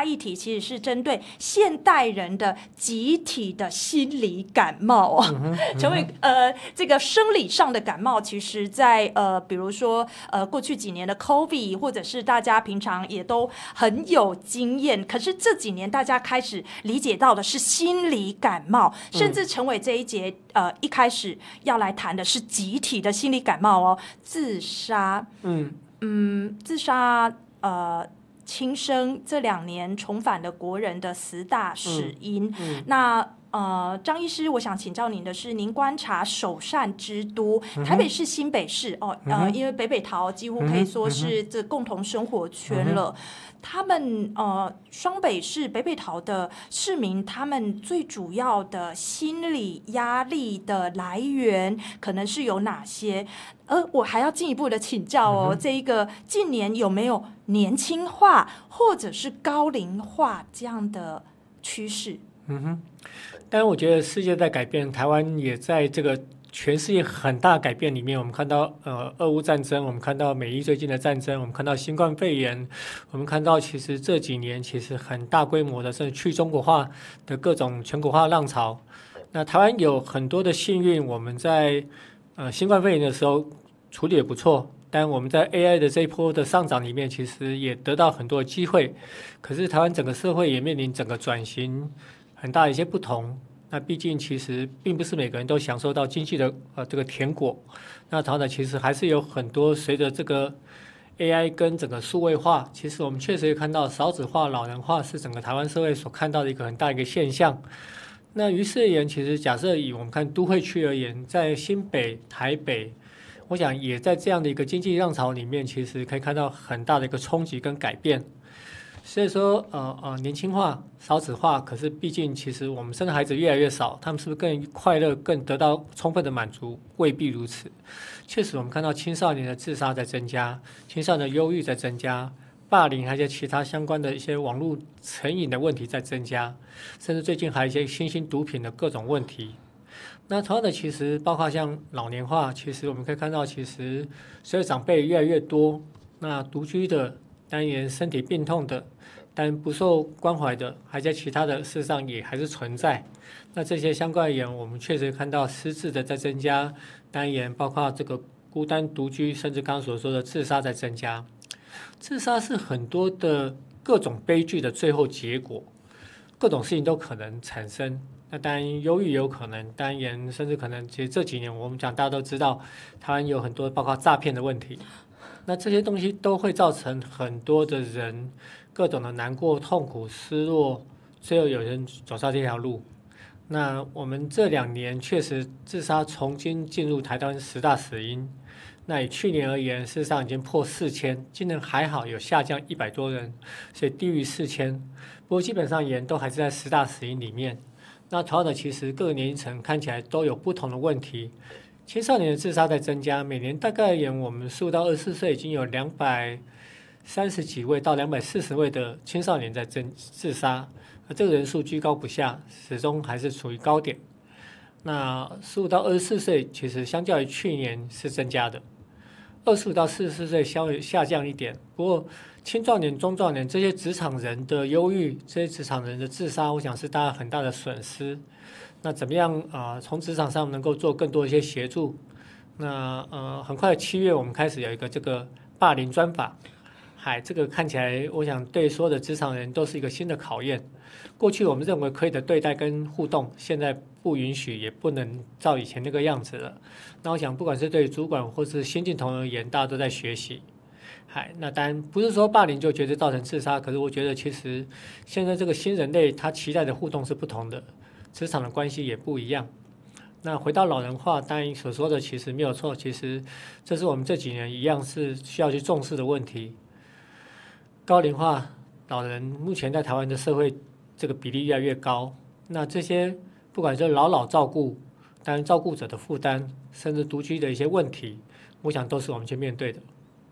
大议题其实是针对现代人的集体的心理感冒成为这个生理上的感冒，其实在比如说过去几年的 COVID， 或者是大家平常也都很有经验，可是这几年大家开始理解到的是心理感冒，甚至成为这一节一开始要来谈的是集体的心理感冒哦，自杀，自杀轻生这2年重返了国人的10大死因。那张医师，我想请教您的是，您观察首善之都台北市、新北市因为北北桃几乎可以说是这共同生活圈了。他们双北市、北北桃的市民，他们最主要的心理压力的来源可能是有哪些？我还要进一步的请教这一个近年有没有年轻化或者是高龄化这样的趋势？ 当然我觉得世界在改变，台湾也在这个全世界很大改变里面。我们看到俄乌战争，我们看到美伊最近的战争，我们看到新冠肺炎，我们看到其实这几年其实很大规模的甚至去中国化的各种全国化浪潮。那台湾有很多的幸运，我们在新冠肺炎的时候处理也不错，但我们在 AI 的这一波的上涨里面，其实也得到很多的机会。可是台湾整个社会也面临整个转型很大的一些不同。那毕竟其实并不是每个人都享受到经济的这个甜果。那台湾呢，其实还是有很多随着这个 AI 跟整个数位化，其实我们确实也看到少子化、老人化是整个台湾社会所看到的一个很大一个现象。那于是而言，其实假设以我们看都会区而言，在新北、台北，我想也在这样的一个经济浪潮里面，其实可以看到很大的一个冲击跟改变。所以说，年轻化、少子化，可是毕竟其实我们生的孩子越来越少，他们是不是更快乐、更得到充分的满足？未必如此。确实，我们看到青少年的自杀在增加，青少年的忧郁在增加，霸凌还有其他相关的一些网络成瘾的问题在增加，甚至最近还有一些新兴毒品的各种问题。那同样的，其实包括像老年化，其实我们可以看到，其实随着长辈越来越多，那独居的、单元身体病痛的，但不受关怀的，还在其他的事实上也还是存在。那这些相关而言，我们确实看到失智的在增加，单元包括这个孤单独居，甚至刚刚所说的自杀在增加。自杀是很多的各种悲剧的最后结果，各种事情都可能产生。那当然，忧郁有可能，单元甚至可能，其实这几年我们讲大家都知道，台湾有很多包括诈骗的问题。那这些东西都会造成很多的人各种的难过、痛苦、失落，最后有人走上这条路。那我们这2年确实自杀重新进入台湾10大死因。那以去年而言，事实上已经破4000，今年还好有下降100多人，所以低于4000。不过基本上而言都还是在10大死因里面。那同样的，其实各个年龄层看起来都有不同的问题。青少年的自杀在增加，每年大概而言，我们15到24岁已经有230几位到240位的青少年在自杀，而这个人数居高不下，始终还是处于高点。那15到24岁其实相较于去年是增加的，25到44岁稍微下降一点。不过青壮年、中壮年这些职场人的忧郁，这些职场人的自杀，我想是大家很大的损失。那怎么样从职场上能够做更多的一些协助？那很快7月我们开始有一个这个霸凌专法，这个看起来我想对所有的职场人都是一个新的考验。过去我们认为可以的对待跟互动，现在不允许，也不能照以前那个样子了。那我想不管是对主管或是新进同仁而言，大家都在学习。那当然不是说霸凌就绝对造成自杀，可是我觉得其实现在这个新人类他期待的互动是不同的，职场的关系也不一样。那回到老人化，当然所说的其实没有错，其实这是我们这几年一样是需要去重视的问题。高龄化老人目前在台湾的社会这个比例越来越高，那这些不管是老照顾，当然照顾者的负担，甚至独居的一些问题，我想都是我们去面对的。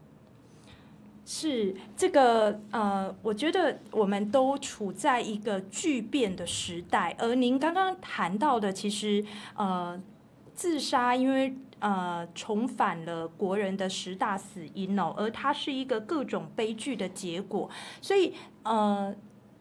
是这个我觉得我们都处在一个巨变的时代，而您刚刚谈到的，其实自杀，因为重返了国人的10大死因而它是一个各种悲剧的结果，所以